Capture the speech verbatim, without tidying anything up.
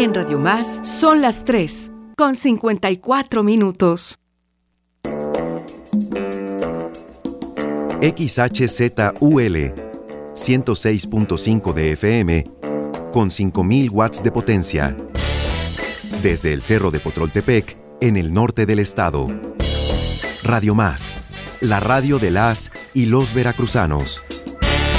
En Radio Más son las tres, con cincuenta y cuatro minutos. X H Z U L ciento seis punto cinco de F M con cinco mil watts de potencia. Desde el Cerro de Potroltepec, en el norte del estado. Radio Más, la radio de las y los veracruzanos.